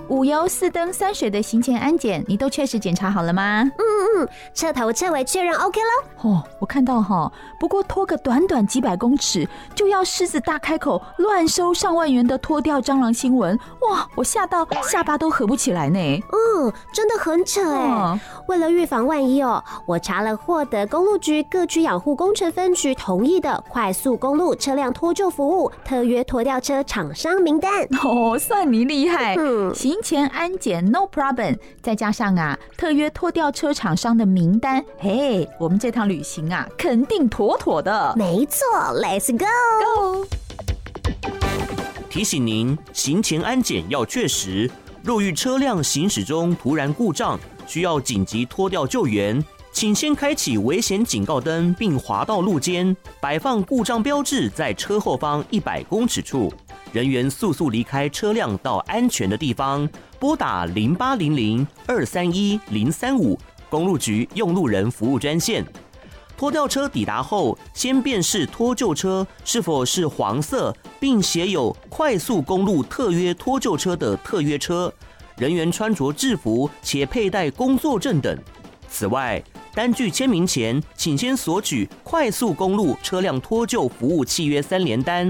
5油4灯3水的行前安检，你都确实检查好了吗？ 车头车尾确认 OK 咯。 我看到不过拖个短短几百公尺，就要狮子大开口乱收上万元的脱掉蟑螂新闻，哇！我吓到下巴都合不起来呢。 真的很扯哎。为了预防万一我查了获得公路局各区养护工程分局同意的快速公路车辆脱臼服务特约拖吊车厂商名单。 算你厉害。行前安检 no problem， 再加上特约拖吊车厂商的名单，我们这趟旅行肯定妥妥的。 没错 ，Let's go。 提醒您，行前安检要确实。若遇车辆行驶中突然故障，需要紧急拖吊救援，请先开启危险警告灯，并滑到路肩，摆放故障标志在车后方100公尺处。人员速速离开车辆到安全的地方，拨打0800-231-035公路局用路人服务专线。拖吊车抵达后，先辨识脱臼车是否是黄色，并写有快速公路特约脱臼车的特约车，人员穿着制服且佩戴工作证等。此外，单据签名前，请先索取快速公路车辆脱臼服务契约3联单